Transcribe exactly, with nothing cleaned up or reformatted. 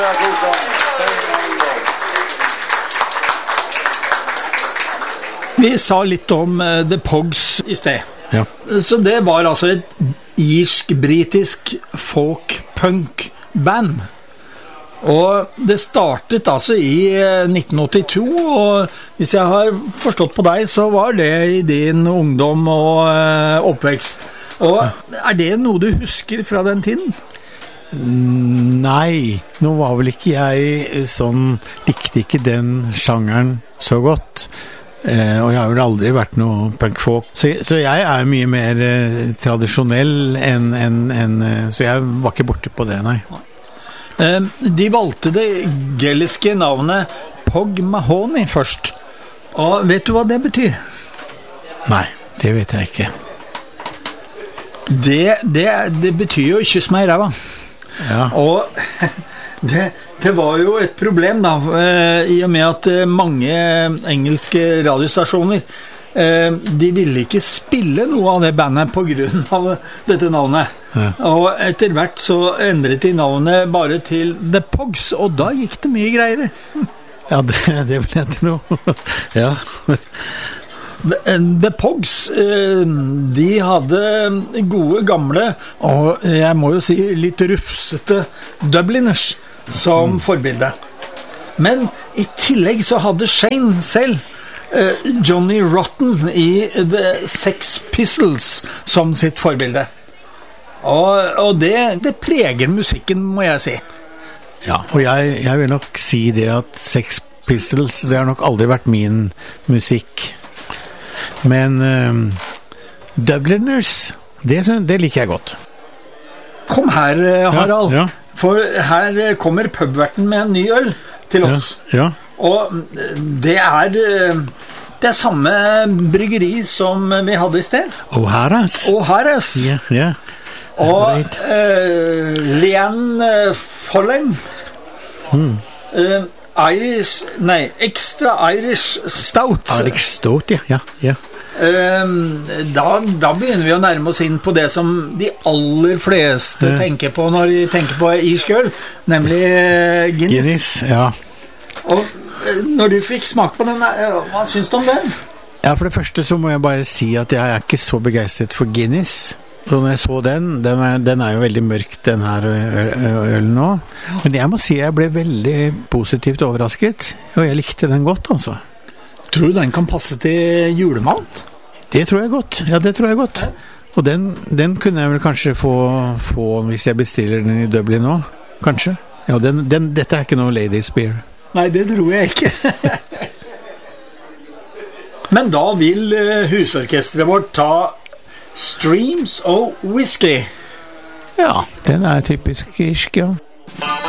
Vi sa litt om uh, The Pogs i sted. Ja. Så det var altså et irsk-britisk folk-punk-band. Og det startet altså i nitten åttito, og hvis jeg har forstått på deg, så var det i din ungdom og uh, oppvekst. Og er det noe du husker fra den tiden? Nei, nå var vel ikke jeg sånn, likte ikke den sjangeren så godt. Eh, og jeg har jo aldri vært noe punkfolk. Så, så jeg er mye mer eh, tradisjonell enn, enn, enn eh, så jeg var ikke borte på det, nei. Eh, de valgte det geliske navnet Pog Mahoney først. Og vet du hva det betyr? Nei, det vet jeg ikke. Det, det, det betyr jo kyss meg i ræva. Ja. Og det, det var jo et problem da, i og med at mange engelske radiostasjoner, de ville ikke spille noe av det bandet på grunn av dette navnet. Ja. Og etter hvert så endret de navnet bare til The Pogs, og da gikk det mye greier. Ja, det, det vil jeg tro. Ja. The Pogs, de hadde gode gamle, og jeg må jo si litt rufsete Dubliners som mm. forbilde. Men i tillegg så hadde Shane selv Johnny Rotten i The Sex Pistols som sitt forbilde. Og, og det, det preger musikken, må jeg si. Ja, og jeg, jeg vil nok si det at Sex Pistols, det har nok aldri vært min musikk. Men um, Dubliners, det, det liker jeg godt. Kom her, Harald. Ja, ja. For her kommer pubverten med en ny øl til oss. Ja, ja. Og det er, det er samme bryggeri som vi hadde i sted. O'Hara's. O'Hara's. Ja, ja. Og uh, Leanne Follen. Hmm. Uh, Irish, nei, Extra Irish Stout. Irish Stout, ja, ja, ja. Um, da, da begynner vi å nærme oss inn på det som de aller fleste ja. tenker på når de tenker på irsk øl, nemlig uh, Guinness. Guinness, ja. Og uh, når du fikk smak på den, uh, hva synes du om den? Ja, for det første så må jeg bare si at jeg er ikke så begeistret for Guinness. Så når jeg så den, den er, den er jo veldig mørk, den her ølen nå. Men jeg må si jeg ble veldig positivt overrasket, og jeg likte den godt, altså. Tror du den kan passe til julemat? Det tror jeg godt, ja, det tror jeg godt. Og den, den kunne jeg vel kanskje få, få hvis jeg bestiller den i Dublin nå, kanskje. Ja, den, den, dette er ikke noe ladies beer. Nei, det tror jeg ikke. Men da vil husorkestret vårt ta Streams of Whiskey. Ja, den er typisk irsk, ja.